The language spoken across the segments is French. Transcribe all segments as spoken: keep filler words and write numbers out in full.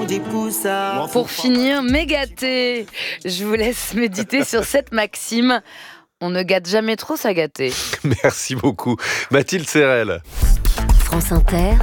Pour finir, mégaté. Je vous laisse méditer sur cette maxime. On ne gâte jamais trop sa gâtée. Merci beaucoup. Mathilde Serrel. France Inter,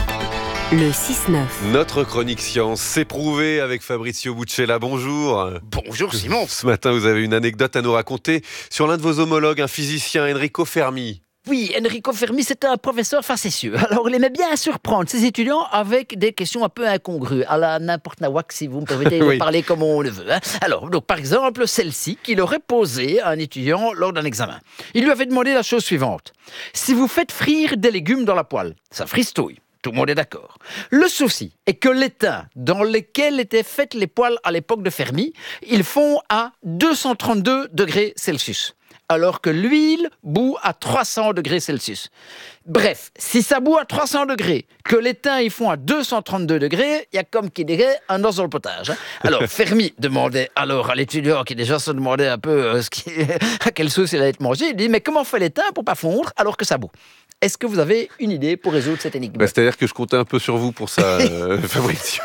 le six neuf. Notre chronique science, c'est prouvé avec Fabrizio Buccella. Bonjour. Bonjour Simon. Ce matin, vous avez une anecdote à nous raconter sur l'un de vos homologues, un physicien, Enrico Fermi. Oui, Enrico Fermi, c'était un professeur facétieux. Alors, il aimait bien surprendre ses étudiants avec des questions un peu incongrues, à la n'importe nawak, si vous me permettez de Oui. parler comme on le veut. Hein. Alors, donc, par exemple, celle-ci qu'il aurait posée à un étudiant lors d'un examen. Il lui avait demandé la chose suivante. Si vous faites frire des légumes dans la poêle, ça fristouille. Tout le monde est d'accord. Le souci est que l'étain dans lequel étaient faites les poêles à l'époque de Fermi, ils font à deux cent trente-deux degrés Celsius. Alors que l'huile bout à trois cents degrés Celsius. Bref, si ça bout à trois cents degrés, que l'étain ils font à deux cent trente-deux degrés, il y a comme qui dirait un os dans le potage. Hein. Alors Fermi demandait alors à l'étudiant qui déjà se demandait un peu euh, ce qui, à quelle sauce il allait être mangé, il dit mais comment fait l'étain pour pas fondre alors que ça bout? Est-ce que vous avez une idée pour résoudre cette énigme? Bah, c'est-à-dire que je comptais un peu sur vous pour ça, euh, Fabrizio.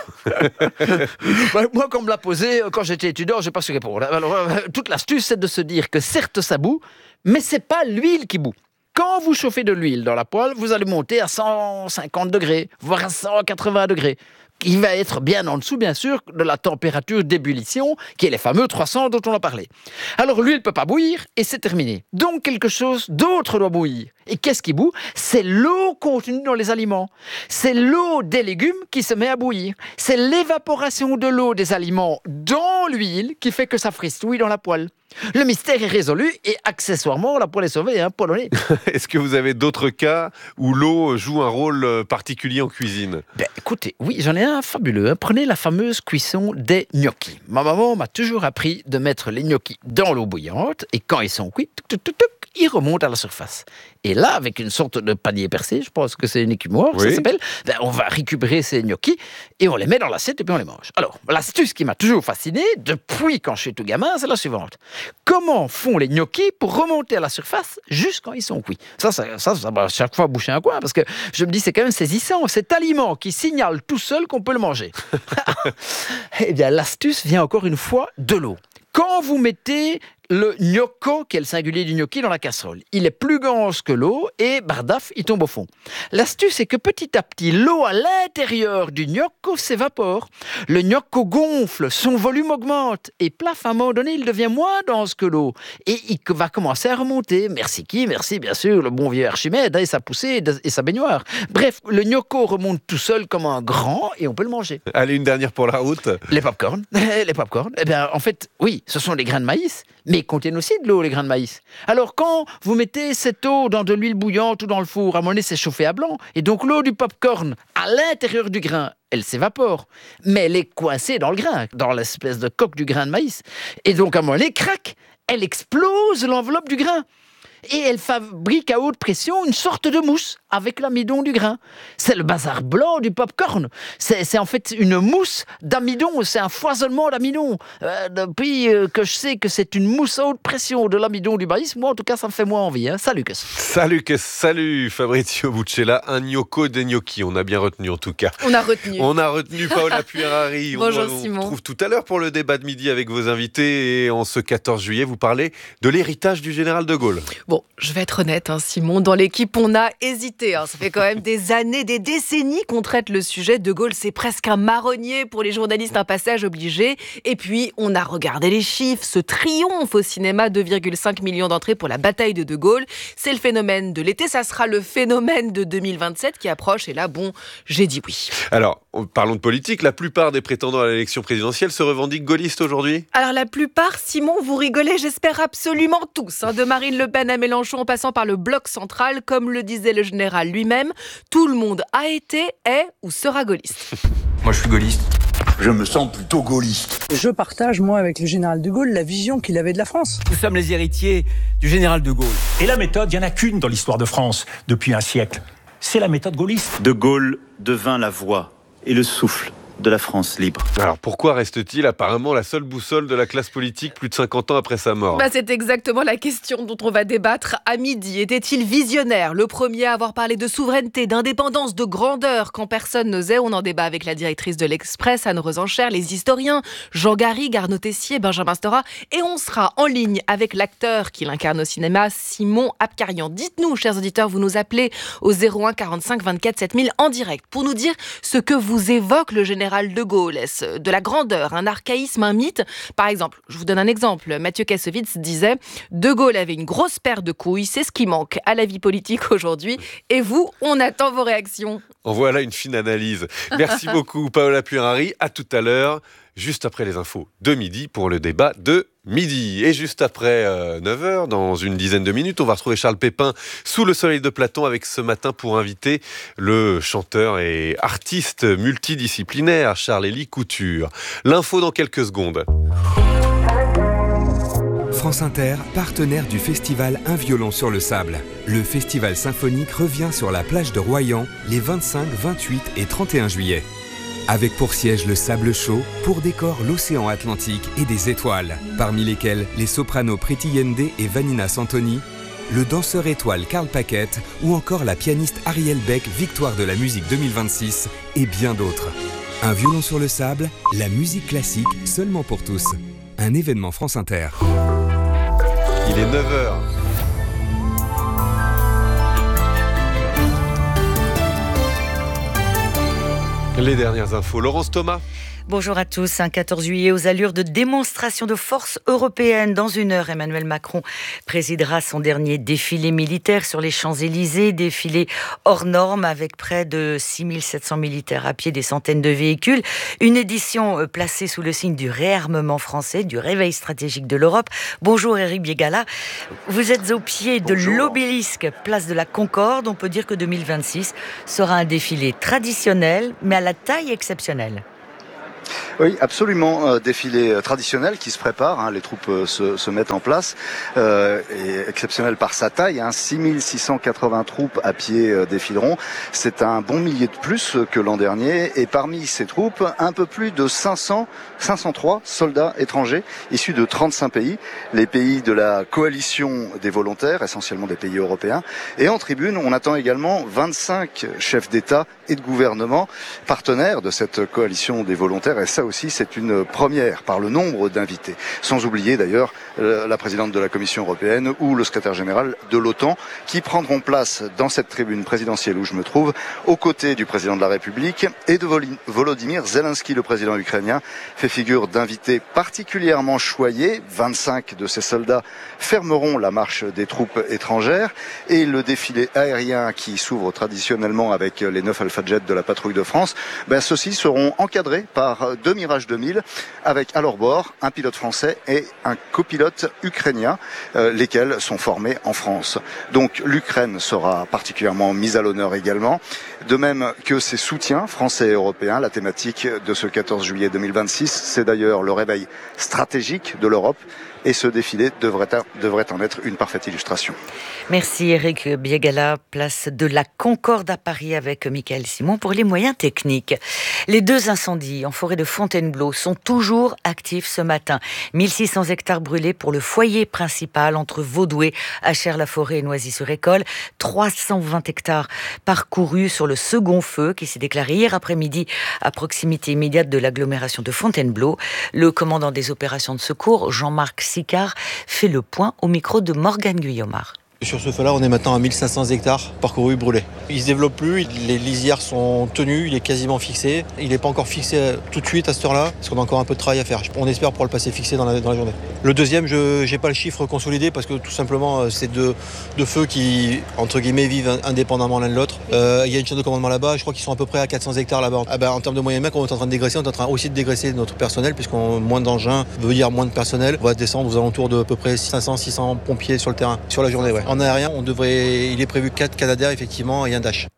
Bah, moi, quand on me l'a posé, quand j'étais étudiant, je n'ai pas su répondre. Alors, euh, toute l'astuce, c'est de se dire que certes, ça bout, mais ce n'est pas l'huile qui bout. Quand vous chauffez de l'huile dans la poêle, vous allez monter à cent cinquante degrés, voire à cent quatre-vingts degrés. Il va être bien en dessous, bien sûr, de la température d'ébullition, qui est les fameux trois cents dont on a parlé. Alors l'huile ne peut pas bouillir, et c'est terminé. Donc quelque chose d'autre doit bouillir. Et qu'est-ce qui bout? C'est l'eau contenue dans les aliments. C'est l'eau des légumes qui se met à bouillir. C'est l'évaporation de l'eau des aliments dans l'huile qui fait que ça fristouille dans la poêle. Le mystère est résolu et accessoirement, la poêle est sauvée, hein, polonais. Est-ce que vous avez d'autres cas où l'eau joue un rôle particulier en cuisine? Ben, écoutez, oui, j'en ai un fabuleux. Hein. Prenez la fameuse cuisson des gnocchis. Ma maman m'a toujours appris de mettre les gnocchis dans l'eau bouillante et quand ils sont cuits, tuc, tuc, tuc, tuc, ils remontent à la surface. Et là, avec une sorte de panier percé, je pense que c'est une écumoire, oui. ça s'appelle, ben, on va récupérer ces gnocchis et on les met dans l'assiette et puis on les mange. Alors, l'astuce qui m'a toujours fasciné, depuis quand je suis tout gamin, c'est la suivante. Comment font les gnocchis pour remonter à la surface juste quand ils sont cuits? Ça, ça, ça, ça va chaque fois boucher un coin parce que je me dis c'est quand même saisissant. Cet aliment qui signale tout seul qu'on peut le manger. Eh bien, l'astuce vient encore une fois de l'eau. Quand vous mettez le gnocco, qui est le singulier du gnocchi, dans la casserole, il est plus dense que l'eau et bardaf, il tombe au fond. L'astuce est que petit à petit, l'eau à l'intérieur du gnocco s'évapore. Le gnocco gonfle, son volume augmente et plaf, à un moment donné, il devient moins dense que l'eau. Et il va commencer à remonter. Merci qui? Merci bien sûr le bon vieux Archimède hein, et sa poussée et sa baignoire. Bref, le gnocco remonte tout seul comme un grand et on peut le manger. Allez, une dernière pour la route. Les pop-corn. Les pop-corn. Eh bien, en fait, oui, ce sont des grains de maïs, mais ils contiennent aussi de l'eau, les grains de maïs. Alors, quand vous mettez cette eau dans de l'huile bouillante ou dans le four, à un moment donné, c'est chauffé à blanc. Et donc, l'eau du pop-corn, à l'intérieur du grain, elle s'évapore. Mais elle est coincée dans le grain, dans l'espèce de coque du grain de maïs. Et donc, à un moment donné, crac, elle explose l'enveloppe du grain. Et elle fabrique à haute pression une sorte de mousse avec l'amidon du grain. C'est le bazar blanc du pop-corn. C'est, c'est en fait une mousse d'amidon, c'est un foisonnement d'amidon. Euh, depuis euh, que je sais que c'est une mousse à haute pression de l'amidon du maïs, moi en tout cas ça me fait moins envie. Hein. Salut Lucas. Salut Lucas, salut Fabrizio Buccella, un gnocco des gnocchis. On a bien retenu en tout cas. On a retenu. On a retenu Paola Puerari. Bonjour on, on Simon. On retrouve tout à l'heure pour le débat de midi avec vos invités. Et en ce quatorze juillet, vous parlez de l'héritage du général de Gaulle. Bon, je vais être honnête, hein, Simon, dans l'équipe, on a hésité. Hein. Ça fait quand même des années, des décennies qu'on traite le sujet. De Gaulle, c'est presque un marronnier pour les journalistes, un passage obligé. Et puis, on a regardé les chiffres, ce triomphe au cinéma, deux virgule cinq millions d'entrées pour la bataille de De Gaulle. C'est le phénomène de l'été, ça sera le phénomène de deux mille vingt-sept qui approche. Et là, bon, j'ai dit oui. Alors, parlons de politique. La plupart des prétendants à l'élection présidentielle se revendiquent gaullistes aujourd'hui? Alors, la plupart, Simon, vous rigolez, j'espère absolument tous. Hein, de Marine Le Pen à Mélenchon, en passant par le bloc central, comme le disait le général lui-même, tout le monde a été, est ou sera gaulliste. Moi, je suis gaulliste. Je me sens plutôt gaulliste. Je partage, moi, avec le général de Gaulle, la vision qu'il avait de la France. Nous sommes les héritiers du général de Gaulle. Et la méthode, il n'y en a qu'une dans l'histoire de France depuis un siècle. C'est la méthode gaulliste. De Gaulle devint la voix et le souffle de la France libre. Alors pourquoi reste-t-il apparemment la seule boussole de la classe politique plus de cinquante ans après sa mort ? Bah, c'est exactement la question dont on va débattre à midi. Était-il visionnaire, le premier à avoir parlé de souveraineté, d'indépendance, de grandeur quand personne n'osait? On en débat avec la directrice de l'Express, Anne Rosencher, les historiens, Jean Garrigue, Arnaud Tessier, Benjamin Stora. Et on sera en ligne avec l'acteur qui l'incarne au cinéma, Simon Abkarian. Dites-nous, chers auditeurs, vous nous appelez au zéro un quarante-cinq vingt-quatre sept mille en direct pour nous dire ce que vous évoque le général de Gaulle. Est-ce de la grandeur, un archaïsme, un mythe? Par exemple, je vous donne un exemple. Mathieu Kassovitz disait « De Gaulle avait une grosse paire de couilles, c'est ce qui manque à la vie politique aujourd'hui. » Et vous, on attend vos réactions. En voilà une fine analyse. Merci beaucoup Paola Puerari. À tout à l'heure, juste après les infos de midi pour le débat de midi. Et juste après euh, neuf heures, dans une dizaine de minutes, on va retrouver Charles Pépin sous le soleil de Platon avec ce matin pour inviter le chanteur et artiste multidisciplinaire Charles-Élie Couture. L'info dans quelques secondes. France Inter, partenaire du festival Un violon sur le sable. Le festival symphonique revient sur la plage de Royan les vingt-cinq, vingt-huit et trente et un juillet. Avec pour siège le sable chaud, pour décor l'océan Atlantique et des étoiles, parmi lesquelles les sopranos Priti Yende et Vanina Santoni, le danseur étoile Karl Paquette ou encore la pianiste Ariel Beck, victoire de la musique deux mille vingt-six et bien d'autres. Un violon sur le sable, la musique classique seulement pour tous. Un événement France Inter. Il est neuf heures. Les dernières infos. Laurence Thomas. Bonjour à tous. Un quatorze juillet aux allures de démonstration de force européenne. Dans une heure, Emmanuel Macron présidera son dernier défilé militaire sur les Champs-Élysées. Défilé hors norme avec près de six mille sept cents militaires à pied, des centaines de véhicules. Une édition placée sous le signe du réarmement français, du réveil stratégique de l'Europe. Bonjour Éric Biégala. Vous êtes au pied de Bonjour. l'obélisque, place de la Concorde. On peut dire que deux mille vingt-six sera un défilé traditionnel, mais à la taille exceptionnelle. Oui, absolument. Euh, défilé traditionnel qui se prépare. Hein, les troupes euh, se, se mettent en place. Euh, et exceptionnel par sa taille. Hein, six mille six cent quatre-vingts troupes à pied euh, défileront. C'est un bon millier de plus que l'an dernier. Et parmi ces troupes, un peu plus de cinq cents, cinq cent trois soldats étrangers issus de trente-cinq pays. Les pays de la coalition des volontaires, essentiellement des pays européens. Et en tribune, on attend également vingt-cinq chefs d'État et de gouvernement partenaires de cette coalition des volontaires. Et ça aussi, c'est une première par le nombre d'invités. Sans oublier d'ailleurs la présidente de la Commission européenne ou le secrétaire général de l'OTAN qui prendront place dans cette tribune présidentielle où je me trouve, aux côtés du président de la République et de Volodymyr Zelensky, le président ukrainien, fait figure d'invités particulièrement choyés. vingt-cinq de ces soldats fermeront la marche des troupes étrangères et le défilé aérien qui s'ouvre traditionnellement avec les neuf Alpha Jets de la patrouille de France, ben, ceux-ci seront encadrés par deux Mirage deux mille avec à leur bord un pilote français et un copilote ukrainien, euh, lesquels sont formés en France. Donc l'Ukraine sera particulièrement mise à l'honneur également, de même que ses soutiens français et européens. La thématique de ce quatorze juillet deux mille vingt-six, c'est d'ailleurs le réveil stratégique de l'Europe. Et ce défilé devrait, devrait en être une parfaite illustration. Merci Éric Biégala, place de la Concorde à Paris avec Michael Simon pour les moyens techniques. Les deux incendies en forêt de Fontainebleau sont toujours actifs ce matin. mille six cents hectares brûlés pour le foyer principal entre Vaudoué, Achères-la-Forêt et Noisy-sur-École. trois cent vingt hectares parcourus sur le second feu qui s'est déclaré hier après-midi à proximité immédiate de l'agglomération de Fontainebleau. Le commandant des opérations de secours, Jean-Marc Sicard, fait le point au micro de Morgane Guillaumard. Sur ce feu-là, on est maintenant à mille cinq cents hectares parcourus brûlés. Il se développe plus, les lisières sont tenues, il est quasiment fixé. Il n'est pas encore fixé tout de suite à cette heure-là, parce qu'on a encore un peu de travail à faire. On espère pouvoir le passer fixé dans la, dans la journée. Le deuxième, je n'ai pas le chiffre consolidé, parce que tout simplement, c'est deux, deux feux qui, entre guillemets, vivent indépendamment l'un de l'autre. Euh, il y a une chaîne de commandement là-bas, je crois qu'ils sont à peu près à quatre cents hectares là-bas. Ah ben, en termes de moyens humains, on est en train de dégraisser, on est en train aussi de dégraisser notre personnel, puisqu'on moins d'engins veut dire moins de personnel. On va descendre aux alentours de à peu près cinq cents à six cents pompiers sur le terrain, sur la journée. Ouais. En aérien, on devrait il est prévu quatre Canadair effectivement et un Dash.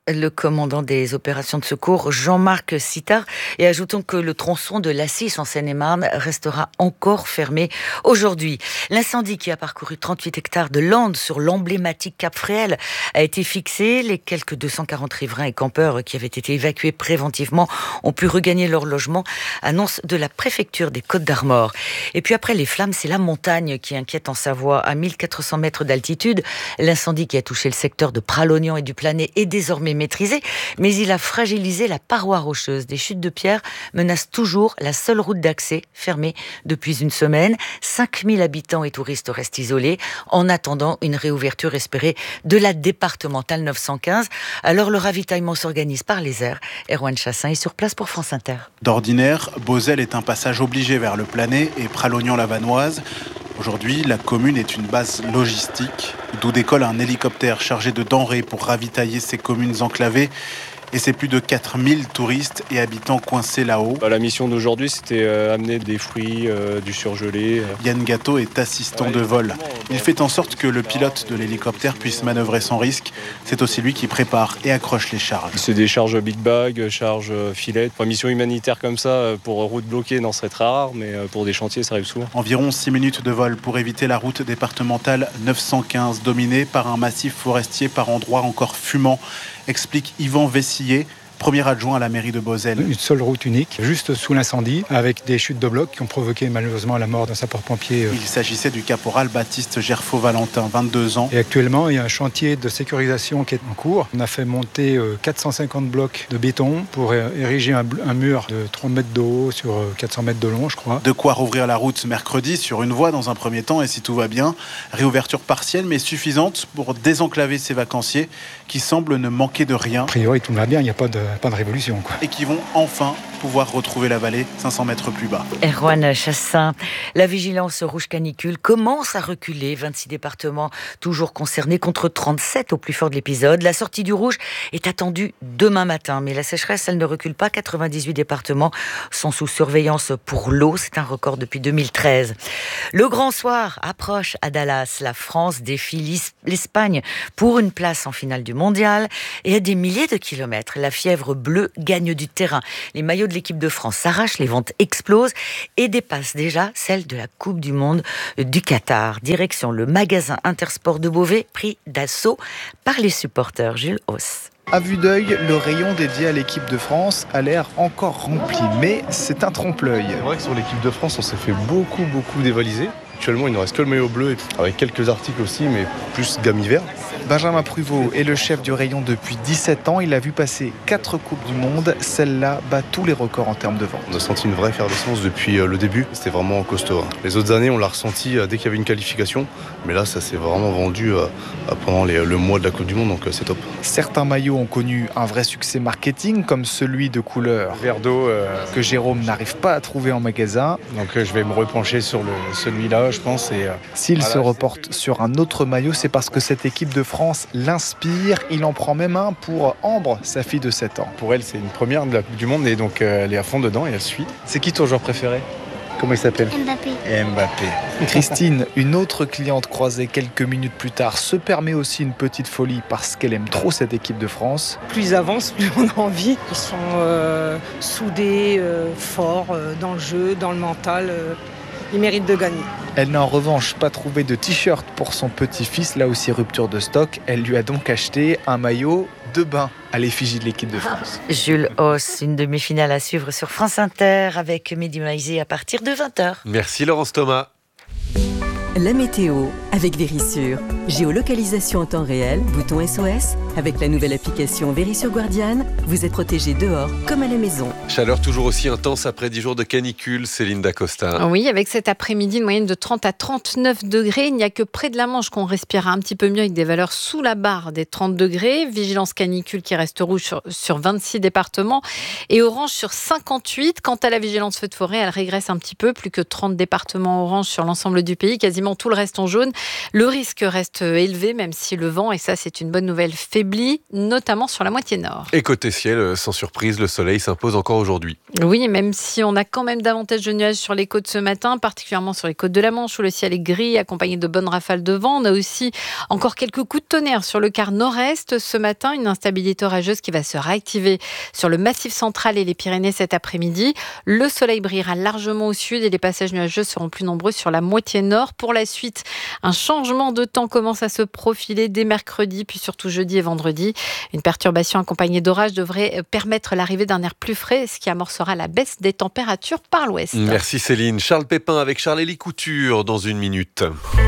le commandant des opérations de secours, Jean-Marc Sittard. Et ajoutons que le tronçon de l'Assis en Seine-et-Marne restera encore fermé aujourd'hui. L'incendie qui a parcouru trente-huit hectares de Landes sur l'emblématique Cap Fréhel a été fixé. Les quelques deux cent quarante riverains et campeurs qui avaient été évacués préventivement ont pu regagner leur logement. Annonce de la préfecture des Côtes-d'Armor. Et puis après les flammes, c'est la montagne qui inquiète en Savoie. À mille quatre cents mètres d'altitude, l'incendie qui a touché le secteur de Pralognan et du Planet est désormais maîtrisé, mais il a fragilisé la paroi rocheuse. Des chutes de pierre menacent toujours la seule route d'accès, fermée depuis une semaine. cinq mille habitants et touristes restent isolés en attendant une réouverture espérée de la départementale neuf cent quinze. Alors le ravitaillement s'organise par les airs. Erwan Chassin est sur place pour France Inter. D'ordinaire, Beauzelle est un passage obligé vers le Planet et Pralognan-la-Vanoise. Aujourd'hui, la commune est une base logistique, d'où décolle un hélicoptère chargé de denrées pour ravitailler ces communes enclavées. Et c'est plus de quatre mille touristes et habitants coincés là-haut. La mission d'aujourd'hui, c'était euh, amener des fruits, euh, du surgelé. Yann Gâteau est assistant ouais, de vol. Il fait en sorte que le pilote de l'hélicoptère puisse manœuvrer sans risque. C'est aussi lui qui prépare et accroche les charges. C'est des charges big bag, charges filet. Enfin, mission humanitaire comme ça, pour route bloquée, non, serait très rare, mais pour des chantiers, ça arrive souvent. Environ six minutes de vol pour éviter la route départementale neuf cent quinze, dominée par un massif forestier par endroits encore fumant, explique Yvan Vessier, premier adjoint à la mairie de Beauzelle. Une seule route unique, juste sous l'incendie, avec des chutes de blocs qui ont provoqué malheureusement la mort d'un sapeur-pompier. Il s'agissait du caporal Baptiste Gerfaux-Valentin, vingt-deux ans. Et actuellement, il y a un chantier de sécurisation qui est en cours. On a fait monter quatre cent cinquante blocs de béton pour ériger un, un mur de trente mètres de haut sur quatre cents mètres de long, je crois. De quoi rouvrir la route mercredi sur une voie dans un premier temps, et si tout va bien, réouverture partielle mais suffisante pour désenclaver ces vacanciers qui semblent ne manquer de rien. A priori, tout va bien, il n'y a pas de pas de révolution, quoi. Et qui vont enfin pouvoir retrouver la vallée cinq cents mètres plus bas. Erwan Chassin, la vigilance rouge canicule commence à reculer. vingt-six départements toujours concernés contre trente-sept au plus fort de l'épisode. La sortie du rouge est attendue demain matin, mais la sécheresse, elle ne recule pas. quatre-vingt-dix-huit départements sont sous surveillance pour l'eau. C'est un record depuis deux mille treize. Le grand soir approche à Dallas. La France défie l'Espagne pour une place en finale du mondial. Et à des milliers de kilomètres, la fièvre bleue gagne du terrain. Les maillots de l'équipe de France s'arrachent, les ventes explosent et dépassent déjà celles de la Coupe du Monde du Qatar. Direction le magasin Intersport de Beauvais, pris d'assaut par les supporters. Jules Hauss. À vue d'œil, le rayon dédié à l'équipe de France a l'air encore rempli, mais c'est un trompe-l'œil. C'est vrai que sur l'équipe de France, on s'est fait beaucoup, beaucoup dévaliser. Actuellement, il ne reste que le maillot bleu, avec quelques articles aussi, mais plus gamme hiver. Benjamin Pruvot est le chef du rayon depuis dix-sept ans. Il a vu passer quatre Coupes du Monde. Celle-là bat tous les records en termes de vente. On a senti une vraie effervescence depuis le début. C'était vraiment costaud. Les autres années, on l'a ressenti dès qu'il y avait une qualification. Mais là, ça s'est vraiment vendu pendant les, le mois de la Coupe du Monde, donc c'est top. Certains maillots ont connu un vrai succès marketing, comme celui de couleur vert d'eau euh... que Jérôme n'arrive pas à trouver en magasin. Donc euh, je vais me repencher sur le, celui-là, je pense. Et, euh, S'il voilà, se reporte sur un autre maillot, c'est parce que cette équipe de France l'inspire. Il en prend même un pour Ambre, sa fille de sept ans. Pour elle, c'est une première de la Coupe du Monde et donc euh, elle est à fond dedans et elle suit. C'est qui ton joueur préféré ? Comment il s'appelle ? Mbappé. Mbappé. Christine, une autre cliente croisée quelques minutes plus tard, se permet aussi une petite folie parce qu'elle aime trop cette équipe de France. Plus ils avancent, plus on a envie. Ils sont euh, soudés, euh, forts euh, dans le jeu, dans le mental. Euh, ils méritent de gagner. Elle n'a en revanche pas trouvé de t-shirt pour son petit-fils, là aussi rupture de stock. Elle lui a donc acheté un maillot de bain à l'effigie de l'équipe de France. Jules Hauss, une demi-finale à suivre sur France Inter avec Mehdi Maizi à partir de vingt heures. Merci Laurence Thomas. La météo avec Vérissure. Géolocalisation en temps réel, bouton S O S. Avec la nouvelle application Vérissure Guardian, vous êtes protégé dehors comme à la maison. Chaleur toujours aussi intense après dix jours de canicule, Céline Dacosta. Oui, avec cet après-midi une moyenne de trente à trente-neuf degrés. Il n'y a que près de la Manche qu'on respirera un petit peu mieux avec des valeurs sous la barre des trente degrés. Vigilance canicule qui reste rouge sur, sur vingt-six départements et orange sur cinquante-huit. Quant à la vigilance feu de forêt, elle régresse un petit peu. Plus que trente départements orange sur l'ensemble du pays, quasi quasiment tout le reste en jaune. Le risque reste élevé, même si le vent, et ça c'est une bonne nouvelle, faiblit, notamment sur la moitié nord. Et côté ciel, sans surprise, le soleil s'impose encore aujourd'hui. Oui, même si on a quand même davantage de nuages sur les côtes ce matin, particulièrement sur les côtes de la Manche où le ciel est gris, accompagné de bonnes rafales de vent. On a aussi encore quelques coups de tonnerre sur le quart nord-est ce matin, une instabilité orageuse qui va se réactiver sur le massif central et les Pyrénées cet après-midi. Le soleil brillera largement au sud et les passages nuageux seront plus nombreux sur la moitié nord. Pour la suite, un changement de temps commence à se profiler dès mercredi, puis surtout jeudi et vendredi. Une perturbation accompagnée d'orage devrait permettre l'arrivée d'un air plus frais, ce qui amorcera la baisse des températures par l'ouest. Merci Céline. Charles Pépin avec Charles-Élie Couture dans une minute.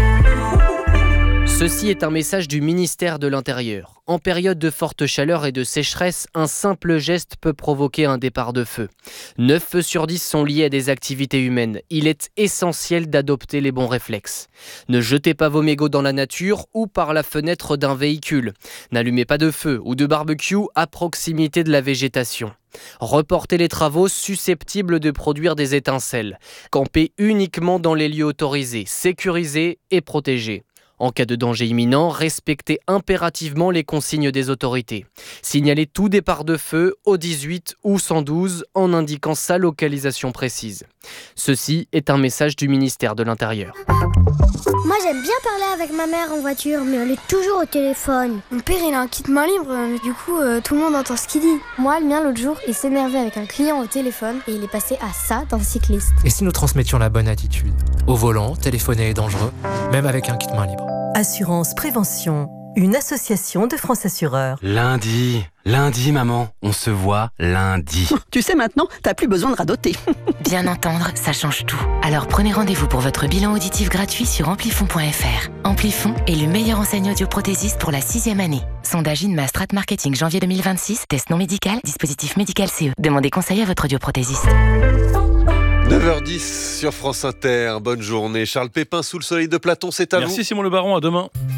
Ceci est un message du ministère de l'Intérieur. En période de forte chaleur et de sécheresse, un simple geste peut provoquer un départ de feu. neuf feux sur dix sont liés à des activités humaines. Il est essentiel d'adopter les bons réflexes. Ne jetez pas vos mégots dans la nature ou par la fenêtre d'un véhicule. N'allumez pas de feu ou de barbecue à proximité de la végétation. Reportez les travaux susceptibles de produire des étincelles. Campez uniquement dans les lieux autorisés, sécurisés et protégés. En cas de danger imminent, respectez impérativement les consignes des autorités. Signalez tout départ de feu au dix-huit ou cent douze en indiquant sa localisation précise. Ceci est un message du ministère de l'Intérieur. Moi j'aime bien parler avec ma mère en voiture, mais elle est toujours au téléphone. Mon père il a un kit main libre, mais du coup euh, tout le monde entend ce qu'il dit. Moi le mien l'autre jour, il s'énervait avec un client au téléphone et il est passé à ça d'un cycliste. Et si nous transmettions la bonne attitude ? Au volant, téléphoner est dangereux, même avec un kit main libre. Assurance Prévention, une association de France Assureurs. Lundi, lundi maman, on se voit lundi. Tu sais maintenant, t'as plus besoin de radoter. Bien entendre, ça change tout. Alors prenez rendez-vous pour votre bilan auditif gratuit sur amplifon point f r. Amplifon est le meilleur enseigne audioprothésiste pour la sixième année. Sondage INMA Strat Marketing janvier deux mille vingt-six, test non médical, dispositif médical C E. Demandez conseil à votre audioprothésiste. neuf heures dix sur France Inter, bonne journée. Charles Pépin sous le soleil de Platon, c'est à vous. Merci Simon Le Baron, à demain.